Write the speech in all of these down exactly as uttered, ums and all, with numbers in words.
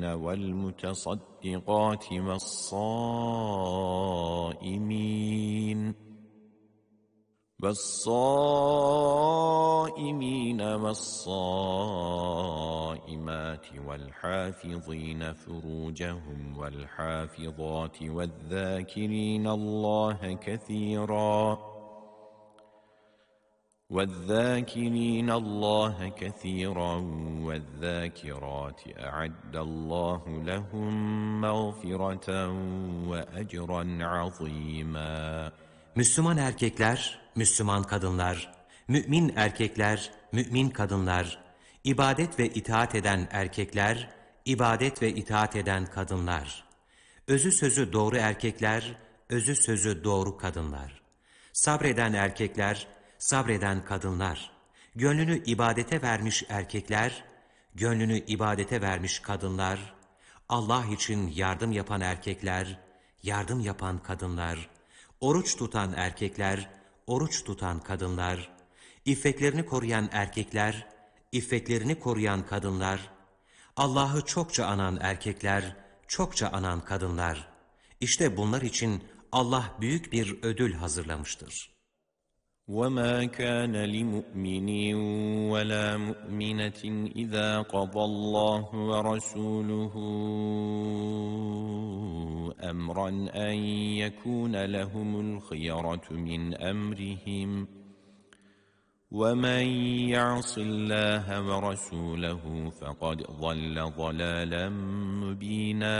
والصائمين والمتصدقات والصائمين والصائمين والصائمات والحافظين فروجهم والحافظات والذاكرين الله كثيرا والذاكرين الله كثيرا والذاكرات أعد الله لهم مغفرة وأجرا عظيما. Müslüman erkekler, Müslüman kadınlar, mümin erkekler, mümin kadınlar, ibadet ve itaat eden erkekler, ibadet ve itaat eden kadınlar, özü sözü doğru erkekler, özü sözü doğru kadınlar, sabreden erkekler, sabreden kadınlar, gönlünü ibadete vermiş erkekler, gönlünü ibadete vermiş kadınlar, Allah için yardım yapan erkekler, yardım yapan kadınlar, oruç tutan erkekler, oruç tutan kadınlar, iffetlerini koruyan erkekler, iffetlerini koruyan kadınlar, Allah'ı çokça anan erkekler, çokça anan kadınlar. İşte bunlar için Allah büyük bir ödül hazırlamıştır. وَمَا كَانَ لِمُؤْمِنٍ وَلَا مُؤْمِنَةٍ إِذَا قَضَى اللَّهُ وَرَسُولُهُ أَمْرًا أَنْ يَكُونَ لَهُمُ الْخِيَرَةُ مِنْ أَمْرِهِمْ وَمَنْ يَعْصِ اللَّهَ وَرَسُولَهُ فَقَدْ ضَلَّ ضَلَالًا مُبِينًا.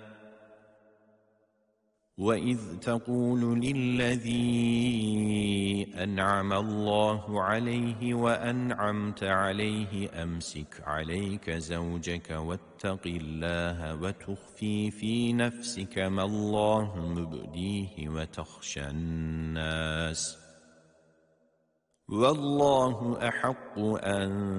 وَإِذْ تَقُولُ لِلَّذِي أَنْعَمَ اللَّهُ عَلَيْهِ وَأَنْعَمْتَ عَلَيْهِ أَمْسِكْ عَلَيْكَ زَوْجَكَ وَاتَّقِ اللَّهَ وَتُخْفِي فِي نَفْسِكَ مَا اللَّهُ مُبْدِيهِ وَتَخْشَى النَّاسَ وَاللَّهُ أَحَقُّ أَنْ